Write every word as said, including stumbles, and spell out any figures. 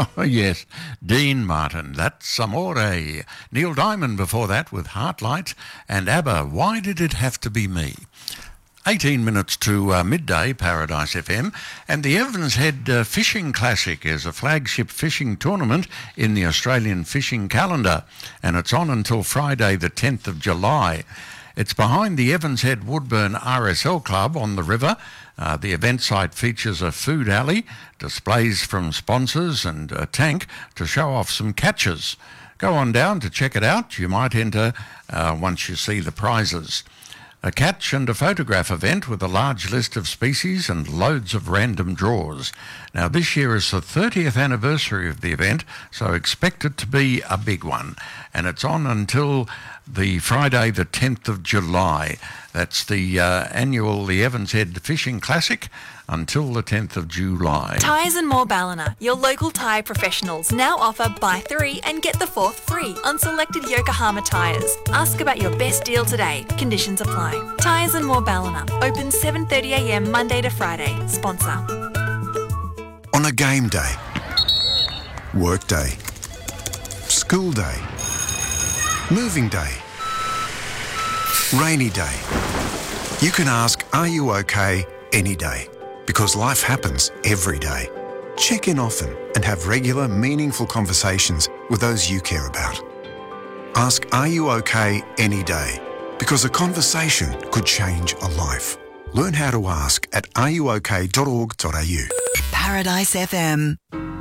Oh, yes. Dean Martin, that's Amore. Neil Diamond before that with Heartlight. And ABBA, Why Did It Have to Be Me? eighteen minutes to uh, midday, Paradise F M, and the Evans Head uh, Fishing Classic is a flagship fishing tournament in the Australian fishing calendar, and it's on until Friday the tenth of July. It's behind the Evans Head Woodburn R S L Club on the river. Uh, the event site features a food alley, displays from sponsors and a tank to show off some catches. Go on down to check it out. You might enter uh, once you see the prizes. A catch and a photograph event with a large list of species and loads of random draws. Now, this year is the thirtieth anniversary of the event, so expect it to be a big one. And it's on until the Friday the tenth of July. That's the uh, annual the Evans Head Fishing Classic until the tenth of July. Tyres and More Ballina, your local tyre professionals, now offer buy three and get the fourth free on selected Yokohama tyres. Ask about your best deal today. Conditions apply. Tyres and More Ballina, open seven thirty a m Monday to Friday. Sponsor. On a game day, work day, school day, moving day, rainy day, you can ask, are you okay, any day? Because life happens every day. Check in often and have regular, meaningful conversations with those you care about. Ask, are you okay, any day? Because a conversation could change a life. Learn how to ask at are you okay dot org dot a u. Paradise F M.